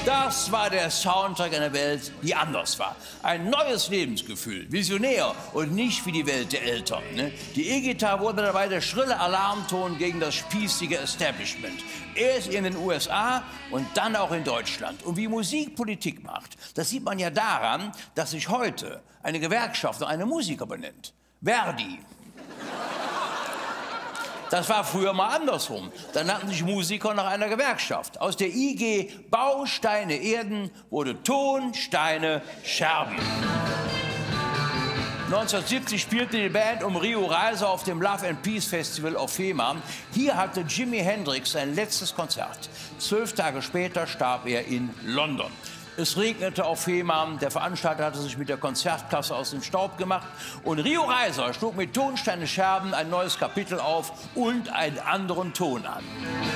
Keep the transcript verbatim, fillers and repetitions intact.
Das war der Soundtrack einer Welt, die anders war. Ein neues Lebensgefühl, visionär und nicht wie die Welt der Eltern. Ne? Die E-Gitarre wurde dabei der schrille Alarmton gegen das spießige Establishment. Erst in den U S A und dann auch in Deutschland. Und wie Musik Politik macht, das sieht man ja daran, dass sich heute eine Gewerkschaft und eine Musiker benennt. Verdi. Das war früher mal andersrum. Da nannten sich Musiker nach einer Gewerkschaft. Aus der I G Bausteine Erden wurde Ton, Steine, Scherben. neunzehnhundertsiebzig spielte die Band um Rio Reiser auf dem Love and Peace Festival auf Fehmarn. Hier hatte Jimi Hendrix sein letztes Konzert. Zwölf Tage später starb er in London. Es regnete auf Fehmarn, der Veranstalter hatte sich mit der Konzertkasse aus dem Staub gemacht und Rio Reiser schlug mit Tonsteine Scherben ein neues Kapitel auf und einen anderen Ton an.